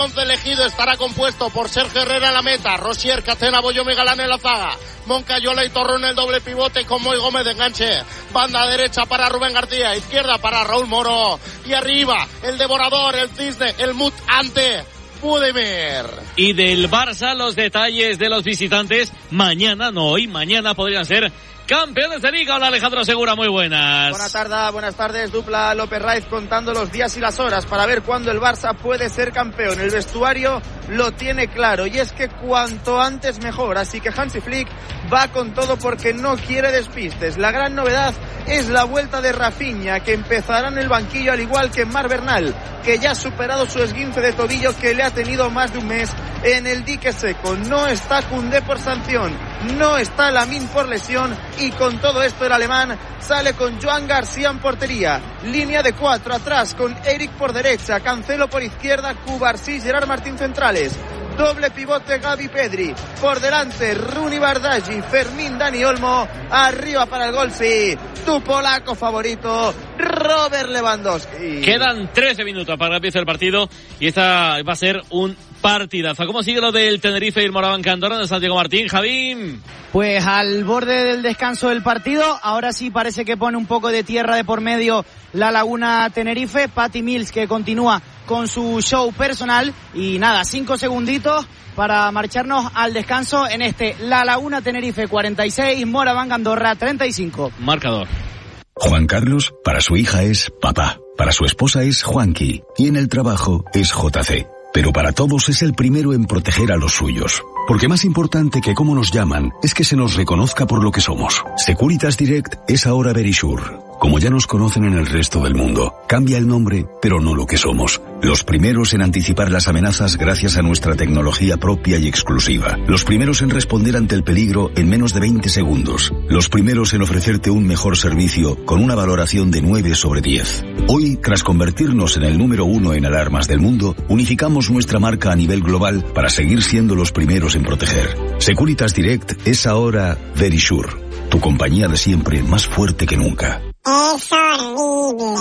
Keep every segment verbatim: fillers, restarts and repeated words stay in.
once elegido estará compuesto por Sergio Herrera en la meta, Rosier, Cacena, Boyome, Galán en la zaga, Moncayola y Torrón en el doble pivote con Moy Gómez de enganche, banda derecha para Rubén García, izquierda para Raúl Moro y arriba el devorador, el cisne, el mutante Budimir. Y del Barça los detalles de los visitantes mañana, no hoy, mañana podrían ser campeones de Liga. Hola Alejandro Segura, muy buenas. Buenas tardes, buenas tardes. Dupla López Raiz contando los días y las horas para ver cuándo el Barça puede ser campeón. El vestuario lo tiene claro y es que cuanto antes mejor. Así que Hansi Flick va con todo porque no quiere despistes. La gran novedad es la vuelta de Rafinha, que empezará en el banquillo al igual que Mar Bernal, que ya ha superado su esguince de tobillo que le ha tenido más de un mes en el dique seco. No está Koundé por sanción, no está Lamine por lesión y con todo esto el alemán sale con Joan García en portería. Línea de cuatro atrás con Eric por derecha, Cancelo por izquierda, Cubarsí, Gerard Martín centrales. Doble pivote Gavi Pedri, por delante Runi Bardghji, Fermín Dani Olmo, arriba para el gol sí, tu polaco favorito Robert Lewandowski. Quedan trece minutos para que empiece el partido y esta va a ser un partidazo. ¿Cómo sigue lo del Tenerife y el Moraván Andorra de Santiago Martín, Javín? Pues al borde del descanso del partido, ahora sí parece que pone un poco de tierra de por medio la Laguna Tenerife. Patty Mills que continúa con su show personal y nada, cinco segunditos para marcharnos al descanso en este La Laguna Tenerife cuarenta y seis, Moraván Andorra treinta y cinco. Marcador. Juan Carlos, para su hija es papá, para su esposa es Juanqui y en el trabajo es J C. Pero para todos es el primero en proteger a los suyos. Porque más importante que cómo nos llaman es que se nos reconozca por lo que somos. Securitas Direct es ahora Verisure. Como ya nos conocen en el resto del mundo, cambia el nombre, pero no lo que somos. Los primeros en anticipar las amenazas gracias a nuestra tecnología propia y exclusiva. Los primeros en responder ante el peligro en menos de veinte segundos. Los primeros en ofrecerte un mejor servicio con una valoración de nueve sobre diez. Hoy, tras convertirnos en el número uno en alarmas del mundo, unificamos nuestra marca a nivel global para seguir siendo los primeros en proteger. Securitas Direct es ahora Verisure, tu compañía de siempre más fuerte que nunca. Es horrible,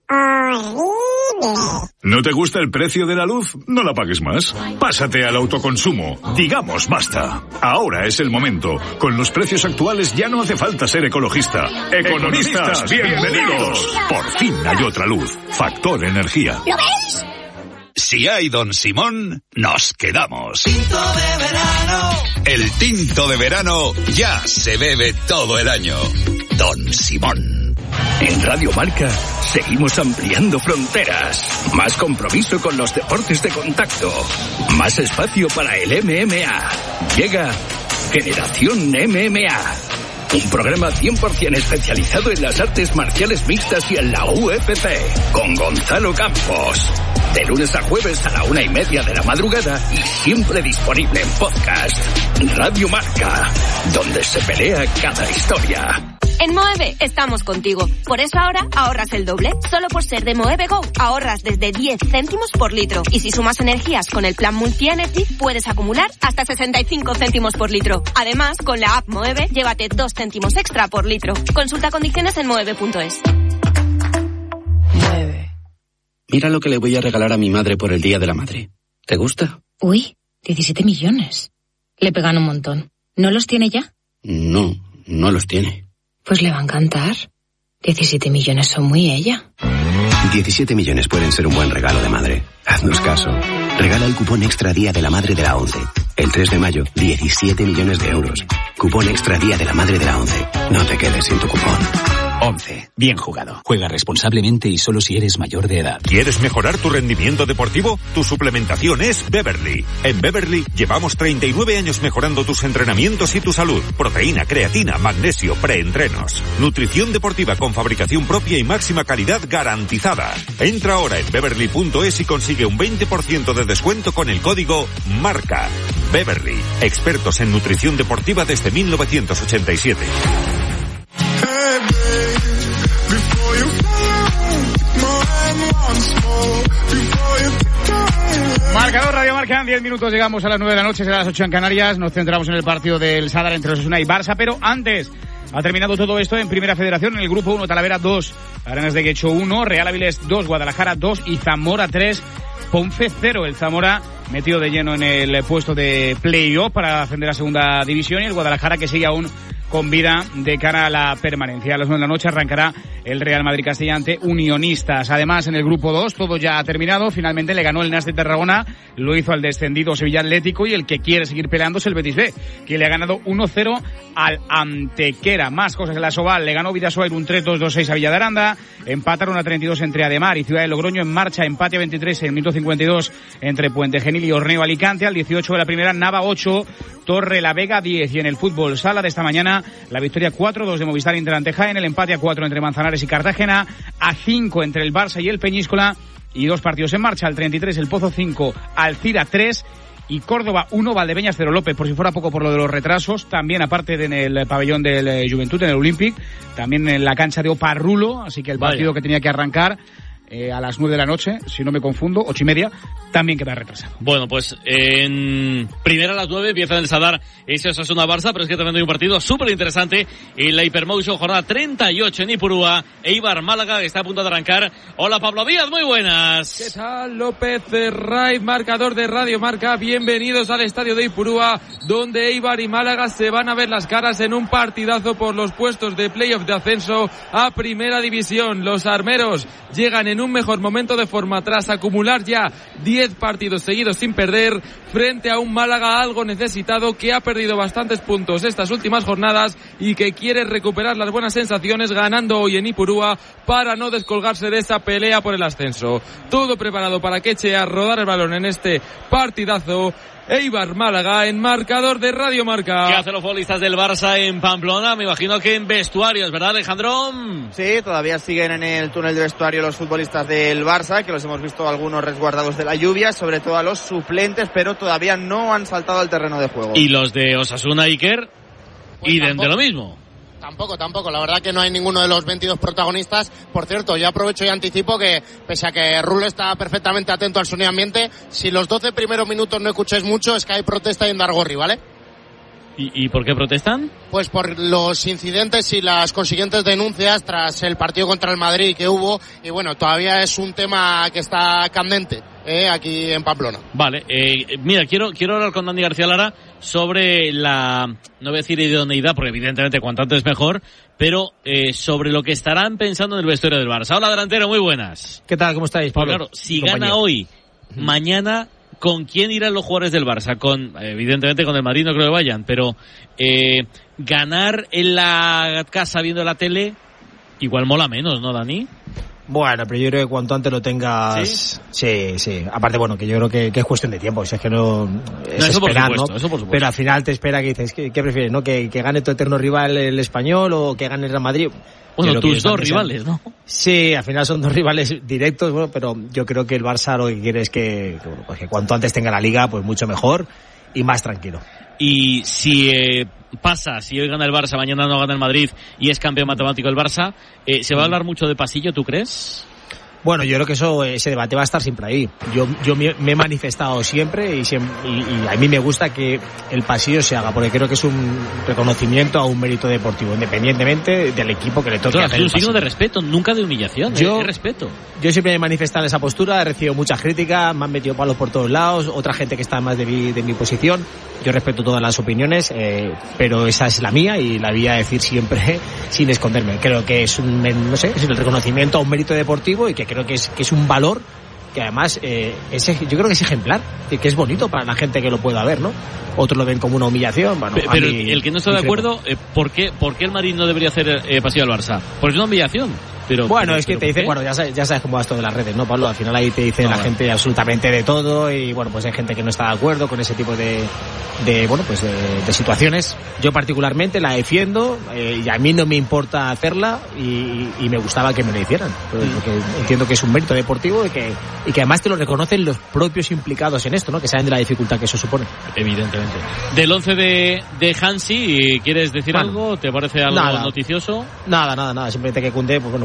horrible. ¿No te gusta el precio de la luz? No la pagues más. Pásate al autoconsumo. Digamos basta. Ahora es el momento. Con los precios actuales ya no hace falta ser ecologista. Economistas, bienvenidos. Por fin hay otra luz. Factor Energía. ¿Lo veis? Si hay Don Simón, nos quedamos. Tinto de verano. El tinto de verano ya se bebe todo el año. Don Simón. En Radio Marca seguimos ampliando fronteras. Más compromiso con los deportes de contacto. Más espacio para el M M A. Llega Generación M M A. Un programa cien por ciento especializado en las artes marciales mixtas y en la U F C. Con Gonzalo Campos. De lunes a jueves a la una y media de la madrugada y siempre disponible en podcast. Radio Marca, donde se pelea cada historia. En Moeve estamos contigo. Por eso ahora ahorras el doble. Solo por ser de Moeve Go ahorras desde diez céntimos por litro. Y si sumas energías con el plan Multi Energy, puedes acumular hasta sesenta y cinco céntimos por litro. Además, con la app Moeve, llévate dos céntimos extra por litro. Consulta condiciones en moeve punto es. Moeve. Mira lo que le voy a regalar a mi madre por el Día de la Madre. ¿Te gusta? Uy, diecisiete millones. Le pegan un montón. ¿No los tiene ya? No, no los tiene. Pues le va a encantar. diecisiete millones son muy ella. diecisiete millones pueden ser un buen regalo de madre. Haznos caso. Regala el cupón extra Día de la Madre de la ONCE. El tres de mayo, diecisiete millones de euros. Cupón extra Día de la Madre de la ONCE. No te quedes sin tu cupón. once. Bien jugado. Juega responsablemente y solo si eres mayor de edad. ¿Quieres mejorar tu rendimiento deportivo? Tu suplementación es Beverly. En Beverly llevamos treinta y nueve años mejorando tus entrenamientos y tu salud. Proteína, creatina, magnesio, preentrenos. Nutrición deportiva con fabricación propia y máxima calidad garantizada. Entra ahora en beverly punto es y consigue un veinte por ciento de descuento con el código MARCA. Beverly, expertos en nutrición deportiva desde mil novecientos ochenta y siete. Marcador Radio Marca, diez minutos, llegamos a las nueve de la noche, será las ocho en Canarias. Nos centramos en el partido del Sadar entre Osasuna y Barça, pero antes ha terminado todo esto en Primera Federación. En el grupo uno, Talavera dos, Arenas de Guecho uno, Real Avilés dos, Guadalajara dos y Zamora tres, Ponce cero. El Zamora metido de lleno en el puesto de play-off para ascender a segunda división, y el Guadalajara que sigue aún con vida de cara a la permanencia. A las nueve de la noche arrancará el Real Madrid Castilla ante Unionistas. Además, en el grupo dos todo ya ha terminado. Finalmente le ganó el Nas de Tarragona, lo hizo al descendido Sevilla Atlético, y el que quiere seguir peleando es el Betis B, que le ha ganado uno cero al Antequera. Más cosas en la Soval, le ganó Vidasoa un tres dos dos seis a Villa de Aranda, empataron a treinta y dos entre Ademar y Ciudad de Logroño. En marcha, empate a veintitrés en el minuto cincuenta y dos entre Puente Genil y Horneo Alicante. Al dieciocho de la primera, Nava ocho, Torre la Vega diez. Y en el fútbol sala de esta mañana, la victoria cuatro dos de Movistar Inter ante Jaén, el empate a cuatro entre Manzanares y Cartagena, a cinco entre el Barça y el Peñíscola, y dos partidos en marcha. Al treinta y tres, el Pozo cinco, Alcira tres y Córdoba uno, Valdepeñas cero. López, por si fuera poco por lo de los retrasos, también aparte de en el pabellón del Juventud, en el Olympic, también en la cancha de Oparrulo, así que el partido Vaya. que tenía que arrancar Eh, a las nueve de la noche, si no me confundo, ocho y media, también queda retrasado. Bueno, pues en primera a las nueve empieza el Sadar ese Osasuna Barça, pero es que también hay un partido súper interesante en la Hypermotion, jornada treinta y ocho en Ipurúa, Eibar Málaga, que está a punto de arrancar. Hola Pablo Díaz, muy buenas. ¿Qué tal? López Raiz, marcador de Radio Marca, bienvenidos al estadio de Ipurúa, donde Eibar y Málaga se van a ver las caras en un partidazo por los puestos de playoff de ascenso a Primera División. Los armeros llegan en en un mejor momento de forma tras acumular ya diez partidos seguidos sin perder frente a un Málaga algo necesitado que ha perdido bastantes puntos estas últimas jornadas y que quiere recuperar las buenas sensaciones ganando hoy en Ipurúa para no descolgarse de esa pelea por el ascenso. Todo preparado para que eche a rodar el balón en este partidazo. Eibar Málaga en marcador de Radio Marca. ¿Qué hacen los futbolistas del Barça en Pamplona? Me imagino que en vestuarios, ¿verdad, Alejandro? Sí, todavía siguen en el túnel de vestuario los futbolistas del Barça, que los hemos visto algunos resguardados de la lluvia, sobre todo a los suplentes, pero todavía no han saltado al terreno de juego. ¿Y los de Osasuna, Iker? Pues y de lo mismo. Tampoco, tampoco. La verdad que no hay ninguno de los veintidós protagonistas. Por cierto, ya aprovecho y anticipo que, pese a que Rulo está perfectamente atento al sonido ambiente, si los doce primeros minutos no escucháis mucho, es que hay protesta en Dargorri, ¿vale? ¿Y, ¿Y por qué protestan? Pues por los incidentes y las consiguientes denuncias tras el partido contra el Madrid que hubo. Y bueno, todavía es un tema que está candente eh, aquí en Pamplona. Vale, eh, mira, quiero quiero hablar con Dani García Lara sobre la, no voy a decir idoneidad, porque evidentemente cuanto antes mejor, pero eh, sobre lo que estarán pensando en el vestuario del Barça. Hola, delantero, muy buenas. ¿Qué tal? ¿Cómo estáis, Pablo? Pues claro, si gana hoy, uh-huh. mañana, ¿con quién irán los jugadores del Barça? Con, evidentemente con el Madrid no creo que vayan, pero eh, ganar en la casa viendo la tele igual mola menos, ¿no, Dani? Bueno, pero yo creo que cuanto antes lo tengas... Sí, sí. sí. Aparte, bueno, que yo creo que, que es cuestión de tiempo. O sea, es que no... Es no, eso esperar, por supuesto, ¿no? Eso por supuesto. Pero al final te espera que dices, ¿qué, qué prefieres, no? ¿Que, que gane tu eterno rival el Español o que gane el Real Madrid? Bueno, tus dos rivales, sean... ¿no? Sí, al final son dos rivales directos, bueno, pero yo creo que el Barça lo que quiere es que, que, bueno, pues que cuanto antes tenga la Liga, pues mucho mejor y más tranquilo. Y si eh, pasa, si hoy gana el Barça, mañana no gana el Madrid y es campeón matemático el Barça, eh, ¿se va a hablar mucho de pasillo, tú crees? Bueno, yo creo que eso, ese debate va a estar siempre ahí. Yo, yo me, me he manifestado siempre y, siempre y, y a mí me gusta que el pasillo se haga, porque creo que es un reconocimiento a un mérito deportivo, independientemente del equipo que le toque claro, hacer es un el pasillo. signo de respeto, nunca de humillación, yo, de respeto. Yo siempre me he manifestado en esa postura, he recibido muchas críticas, me han metido palos por todos lados, otra gente que está más de mi, de mi posición. Yo respeto todas las opiniones, eh, pero esa es la mía y la voy a decir siempre sin esconderme. Creo que es un, no sé, es el reconocimiento a un mérito deportivo y que creo que es, que es un valor que además eh, es, yo creo que es ejemplar, que, que es bonito para la gente que lo pueda ver, ¿no? Otros lo ven como una humillación. Bueno, pero pero el, el que no está de acuerdo, eh, ¿por qué, ¿por qué el Madrid no debería hacer eh, pasillo al Barça? Porque es una humillación. Pero, bueno, pero, es que te dice, bueno, ya sabes, ya sabes cómo va esto de las redes, ¿no, Pablo? Al final ahí te dice no, la bueno. gente absolutamente de todo y, bueno, pues hay gente que no está de acuerdo con ese tipo de, de bueno, pues de, de situaciones. Yo particularmente la defiendo eh, y a mí no me importa hacerla y, y me gustaba que me lo hicieran, porque mm. entiendo que es un mérito deportivo y que, y que además te lo reconocen los propios implicados en esto, ¿no? Que saben de la dificultad que eso supone. Evidentemente. Del once de, de Hansi, ¿quieres decir bueno, algo? ¿Te parece algo nada, noticioso? Nada, nada, nada. Simplemente que Koundé, pues bueno, pues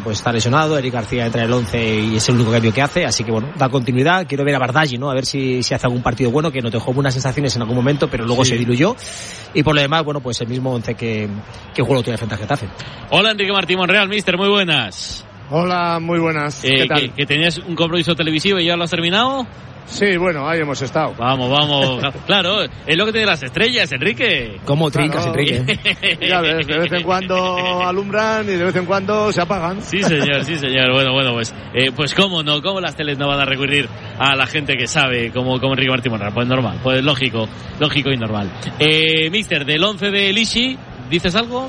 pues está lesionado, Eric García entra en el once y es el único cambio que hace, así que bueno, da continuidad. Quiero ver a Bardaggi, ¿no? A ver si, si hace algún partido bueno, que nos dejó buenas sensaciones en algún momento, pero luego sí. se diluyó. Y por lo demás, bueno, pues el mismo once que, que juego tiene frente a Getafe. Hola, Enrique Martín Monreal, mister, muy buenas. Hola, muy buenas. Eh, ¿Qué tal? Que, que tenías un compromiso televisivo y ya lo has terminado. Sí, bueno, ahí hemos estado. Vamos, vamos. Claro, es lo que tiene las estrellas, Enrique. ¿Cómo trincas, claro, Enrique? Ya ves, de vez en cuando alumbran y de vez en cuando se apagan. Sí, señor, sí, señor. Bueno, bueno, pues eh, pues cómo no, cómo las teles no van a recurrir a la gente que sabe, como, como Enrique Martín Monreal. Pues normal, pues lógico, lógico y normal. Eh, mister, del once de Lishi, ¿dices algo?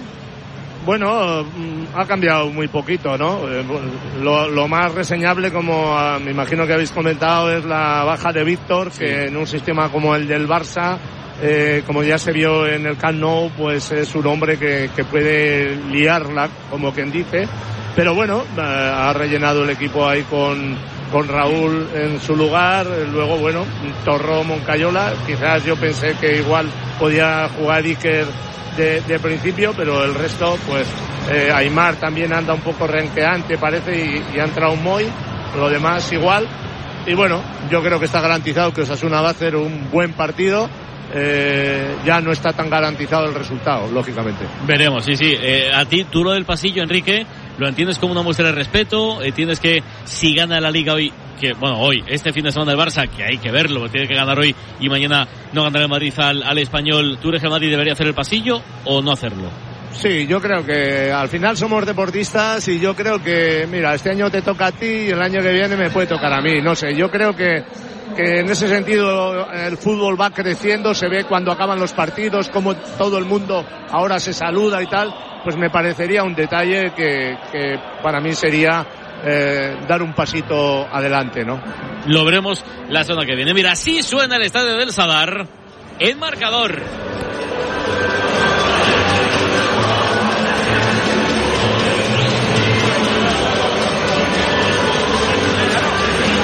Bueno, ha cambiado muy poquito, ¿no? Lo, lo más reseñable, como me imagino que habéis comentado, es la baja de Víctor, sí. que en un sistema como el del Barça, eh, como ya se vio en el Camp Nou, pues es un hombre que, que puede liarla, como quien dice. Pero bueno, eh, ha rellenado el equipo ahí con, con Raúl en su lugar. Luego, bueno, Torró, Moncayola. Quizás yo pensé que igual podía jugar Iker De, de principio, pero el resto, pues eh, Aimar también anda un poco renqueante, parece, y, y ha entrado un Moy, lo demás igual. Y bueno, yo creo que está garantizado que Osasuna va a hacer un buen partido. Eh, ya no está tan garantizado el resultado, lógicamente. Veremos, sí, sí. Eh, a ti, tú lo del pasillo, Enrique, ¿lo entiendes como una muestra de respeto? ¿Entiendes que si gana la Liga hoy, que bueno, hoy, este fin de semana del Barça, que hay que verlo, tiene que ganar hoy y mañana no ganar el Madrid al, al Español, ¿tú crees que el Madrid debería hacer el pasillo o no hacerlo? Sí, yo creo que al final somos deportistas y yo creo que, mira, este año te toca a ti y el año que viene me puede tocar a mí, no sé, yo creo que que en ese sentido el fútbol va creciendo, se ve cuando acaban los partidos, como todo el mundo ahora se saluda y tal, pues me parecería un detalle que, que para mí sería eh, dar un pasito adelante, ¿no? Lo veremos la semana que viene. Mira, así suena el estadio del Sadar en marcador.